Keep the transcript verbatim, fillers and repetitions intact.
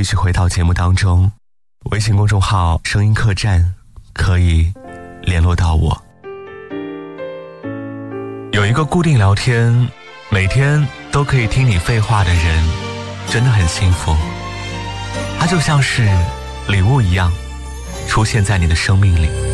继续回到节目当中，微信公众号声音客栈可以联络到我。有一个固定聊天，每天都可以听你废话的人，真的很幸福。它就像是礼物一样，出现在你的生命里。